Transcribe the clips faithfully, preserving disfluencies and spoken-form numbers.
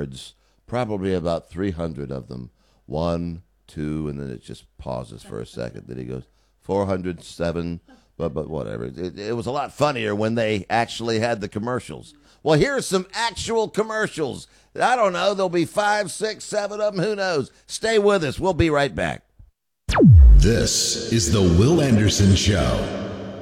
words, probably about three hundred of them. One, two, and then it just pauses for a second. Then he goes, four hundred seven, but, but whatever. It, it was a lot funnier when they actually had the commercials. Well, here's some actual commercials. I don't know. There'll be five, six, seven of them. Who knows? Stay with us. We'll be right back. This is the Will Anderson Show.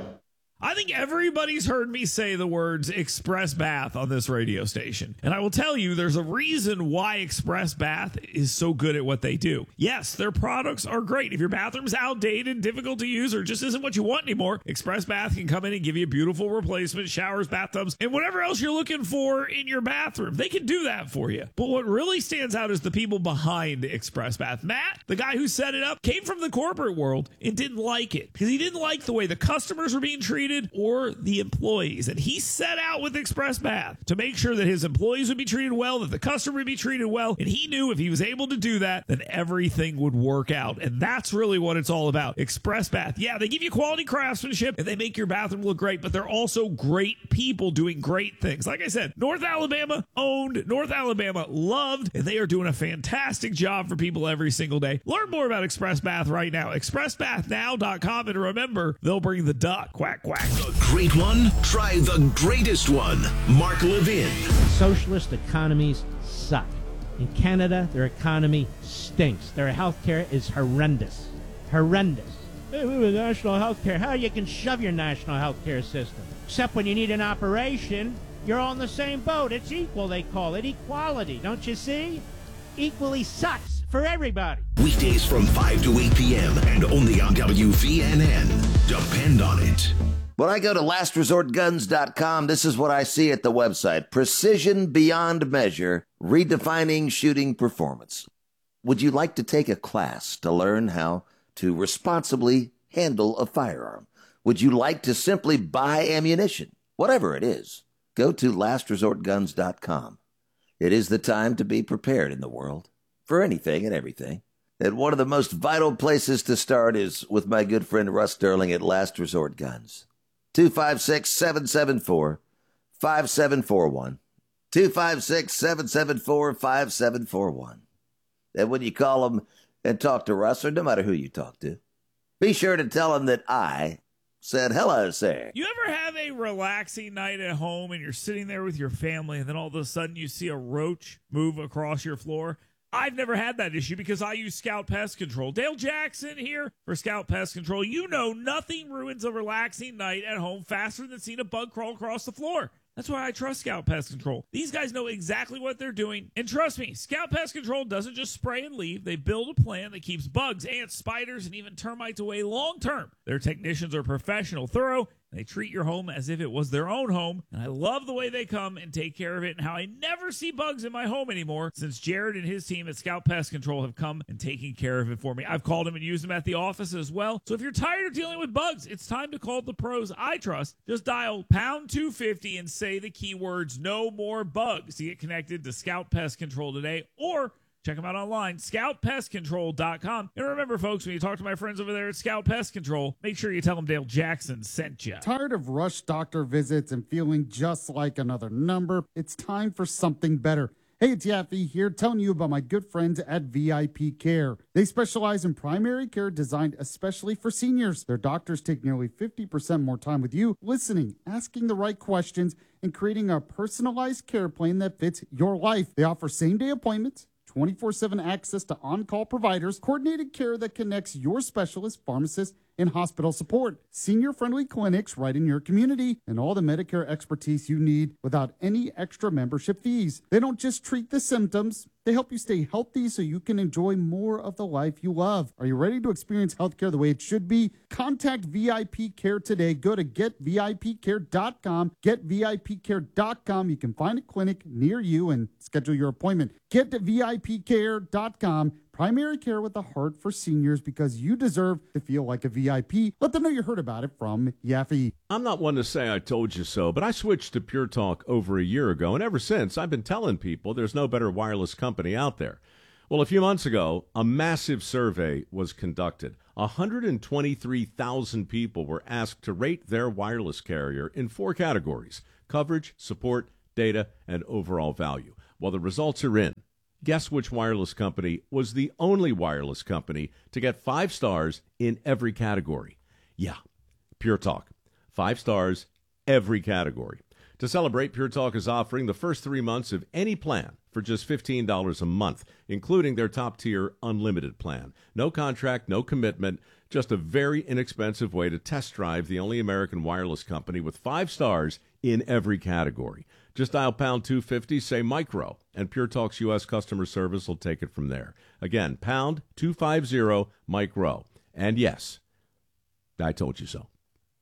I think everybody's heard me say the words Express Bath on this radio station. And I will tell you, there's a reason why Express Bath is so good at what they do. Yes, their products are great. If your bathroom's outdated, difficult to use, or just isn't what you want anymore, Express Bath can come in and give you beautiful replacement showers, bathtubs, and whatever else you're looking for in your bathroom. They can do that for you. But what really stands out is the people behind Express Bath. Matt, the guy who set it up, came from the corporate world and didn't like it because he didn't like the way the customers were being treated or the employees. And he set out with Express Bath to make sure that his employees would be treated well, that the customer would be treated well. And he knew if he was able to do that, then everything would work out. And that's really what it's all about. Express Bath. Yeah, they give you quality craftsmanship and they make your bathroom look great, but they're also great people doing great things. Like I said, North Alabama owned, North Alabama loved, and they are doing a fantastic job for people every single day. Learn more about Express Bath right now. express bath now dot com. And remember, they'll bring the duck. Quack, quack. The great one? Try the greatest one. Mark Levin. Socialist economies suck. In Canada, their economy stinks. Their health care is horrendous. Horrendous. Hey, we have national health care. How you can shove your national health care system? Except when you need an operation, you're all in the same boat. It's equal, they call it. Equality, don't you see? Equally sucks for everybody. Weekdays from five to eight p.m. and only on W V N N. Depend on it. When I go to last resort guns dot com, this is what I see at the website. Precision beyond measure, redefining shooting performance. Would you like to take a class to learn how to responsibly handle a firearm? Would you like to simply buy ammunition? Whatever it is, go to last resort guns dot com. It is the time to be prepared in the world for anything and everything. And one of the most vital places to start is with my good friend Russ Sterling at Last Resort Guns. two five six, seven seven four, five seven four one. two five six, seven seven four, five seven four one. And when you call him and talk to Russ, or no matter who you talk to, be sure to tell him that I said hello, sir. You ever have a relaxing night at home and you're sitting there with your family and then all of a sudden you see a roach move across your floor? I've never had that issue because I use Scout Pest Control. Dale Jackson here for Scout Pest Control. You know nothing ruins a relaxing night at home faster than seeing a bug crawl across the floor. That's why I trust Scout Pest Control. These guys know exactly what they're doing. And trust me, Scout Pest Control doesn't just spray and leave. They build a plan that keeps bugs, ants, spiders, and even termites away long term. Their technicians are professional, thorough, and they treat your home as if it was their own home. And I love the way they come and take care of it and how I never see bugs in my home anymore since Jared and his team at Scout Pest Control have come and taken care of it for me. I've called them and used them at the office as well. So if you're tired of dealing with bugs, it's time to call the pros I trust. Just dial pound two fifty and say the keywords no more bugs to get connected to Scout Pest Control today, or check them out online, scout pest control dot com. And remember, folks, when you talk to my friends over there at Scout Pest Control, make sure you tell them Dale Jackson sent you. Tired of rush doctor visits and feeling just like another number? It's time for something better. Hey, it's Yaffe here telling you about my good friends at V I P Care. They specialize in primary care designed especially for seniors. Their doctors take nearly fifty percent more time with you, listening, asking the right questions, and creating a personalized care plan that fits your life. They offer same-day appointments, twenty-four seven access to on-call providers, coordinated care that connects your specialist, pharmacist, and hospital support, senior-friendly clinics right in your community, and all the Medicare expertise you need without any extra membership fees. They don't just treat the symptoms. They help you stay healthy so you can enjoy more of the life you love. Are you ready to experience healthcare the way it should be? Contact V I P Care today. Go to get V I P care dot com. get V I P care dot com. You can find a clinic near you and schedule your appointment. Get to V I P care dot com. Primary care with a heart for seniors, because you deserve to feel like a V I P. Let them know you heard about it from Yaffe. I'm not one to say I told you so, but I switched to Pure Talk over a year ago, and ever since, I've been telling people there's no better wireless company out there. Well, a few months ago, a massive survey was conducted. one hundred twenty-three thousand people were asked to rate their wireless carrier in four categories: coverage, support, data, and overall value. Well, the results are in. Guess which wireless company was the only wireless company to get five stars in every category? Yeah, Pure Talk. Five stars, every category. To celebrate, Pure Talk is offering the first three months of any plan for just fifteen dollars a month, including their top-tier unlimited plan. No contract, no commitment, just a very inexpensive way to test drive the only American wireless company with five stars in every category. Just dial pound two fifty, say micro, and Pure Talk's U S customer service will take it from there. Again, pound two fifty, micro. And yes, I told you so.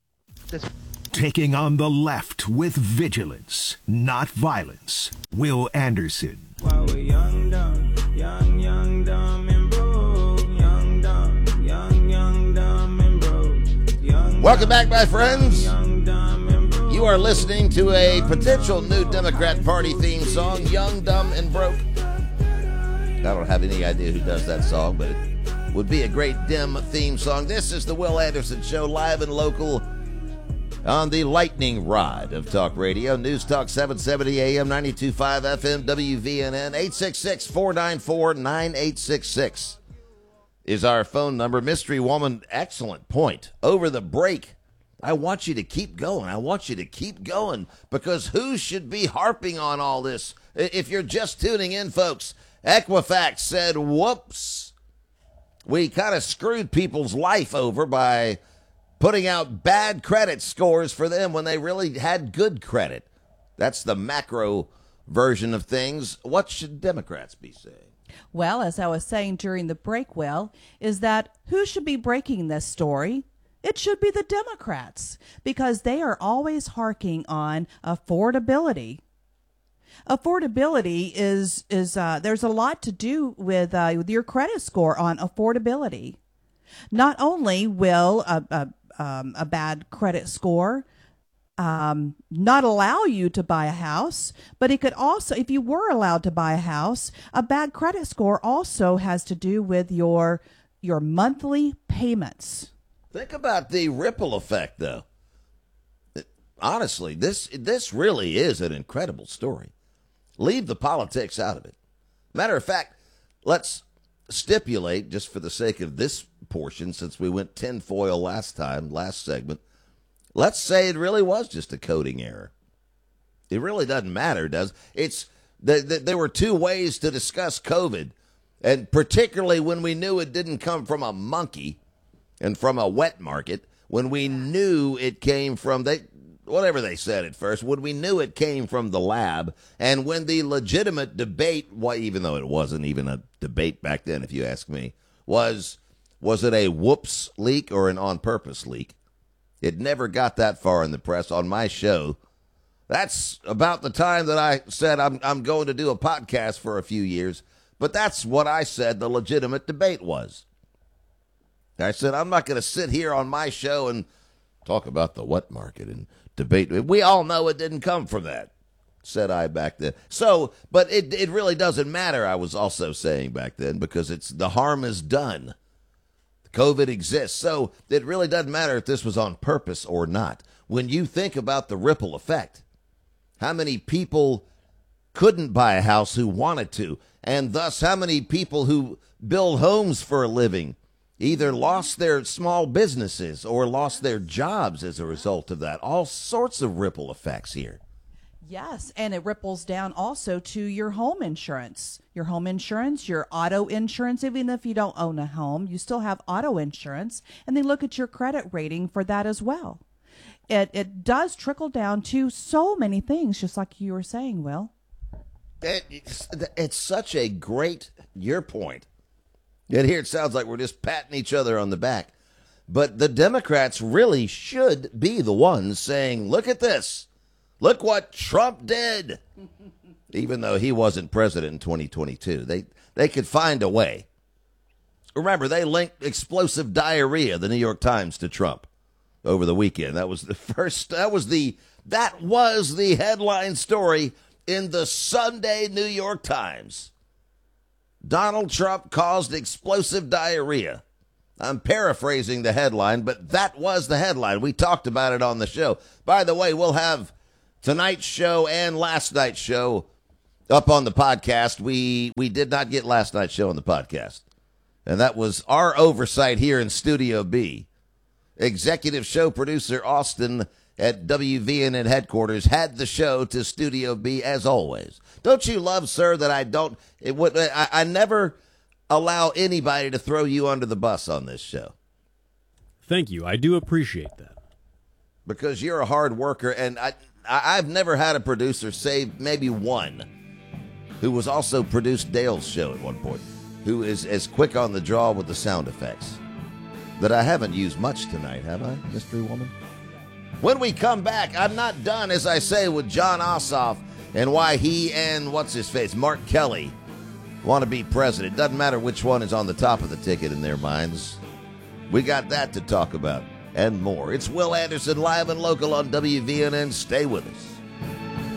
Taking on the left with vigilance, not violence. Will Anderson. While we're young, dumb, young, young, dumb, and broke. Young, dumb, young, young, dumb, and broke. Young, Welcome back, my friends. young, dumb, and broke. You are listening to a potential new Democrat Party theme song, Young, Dumb, and Broke. I don't have any idea who does that song, but it would be a great Dem theme song. This is the Will Anderson Show, live and local on the lightning rod of talk radio. News Talk seven seventy A M, ninety-two point five F M, W V N N. eight six six, four nine four, nine eight six six is our phone number. Mystery Woman, excellent point. Over the break, I want you to keep going. I want you to keep going, because who should be harping on all this? If you're just tuning in, folks, Equifax said, whoops, we kind of screwed people's life over by putting out bad credit scores for them when they really had good credit. That's the macro version of things. What should Democrats be saying? Well, as I was saying during the break, Will, is that who should be breaking this story? It should be the Democrats, because they are always harking on affordability. Affordability is, is uh, there's a lot to do with, uh, with your credit score on affordability. Not only will a, a Um, a bad credit score um, not allow you to buy a house, but it could also, if you were allowed to buy a house, a bad credit score also has to do with your your monthly payments. Think about the ripple effect, though. Honestly, this this really is an incredible story. Leave the politics out of it. Matter of fact, let's stipulate, just for the sake of this portion, since we went tinfoil last time, last segment, let's say it really was just a coding error. It really doesn't matter, does it's the, the, there were two ways to discuss COVID, and particularly when we knew it didn't come from a monkey and from a wet market, when we knew it came from they whatever they said at first, when we knew it came from the lab, and when the legitimate debate, why, even though it wasn't even a debate back then, if you ask me, was was it a whoops leak or an on-purpose leak? It never got that far in the press on my show. That's about the time that I said I'm I'm going to do a podcast for a few years, but that's what I said the legitimate debate was. I said, I'm not going to sit here on my show and talk about the wet market and debate. We all know it didn't come from that, said I back then. So, but it it really doesn't matter, I was also saying back then, because it's the harm is done. COVID exists. So it really doesn't matter if this was on purpose or not. When you think about the ripple effect, how many people couldn't buy a house who wanted to, and thus how many people who build homes for a living either lost their small businesses or lost their jobs as a result of that. All sorts of ripple effects here. Yes, and it ripples down also to your home insurance. Your home insurance, your auto insurance, even if you don't own a home, you still have auto insurance, and they look at your credit rating for that as well. It it does trickle down to so many things, just like you were saying, Will. It, it's, it's such a great, your point. And here it sounds like we're just patting each other on the back. But the Democrats really should be the ones saying, look at this. Look what Trump did. Even though he wasn't president in twenty twenty-two. They they could find a way. Remember, they linked explosive diarrhea, the New York Times, to Trump over the weekend. That was the first, that was the, that was the headline story in the Sunday New York Times. Donald Trump caused explosive diarrhea. I'm paraphrasing the headline, but that was the headline. We talked about it on the show. By the way, we'll have tonight's show and last night's show up on the podcast. We we did not get last night's show on the podcast. And that was our oversight here in Studio B. Executive show producer Austin at W V N N headquarters had the show to Studio B as always. Don't you love, sir, that I don't, it would, I, I never allow anybody to throw you under the bus on this show. Thank you. I do appreciate that. Because you're a hard worker, and I, I I've never had a producer, save maybe one, who was also produced Dale's show at one point, who is as quick on the draw with the sound effects, that I haven't used much tonight, have I, Mystery Woman? When we come back, I'm not done, as I say, with John Ossoff and why he and, what's his face, Mark Kelly want to be president. Doesn't matter which one is on the top of the ticket in their minds. We got that to talk about and more. It's Will Anderson, live and local on W V N N. Stay with us.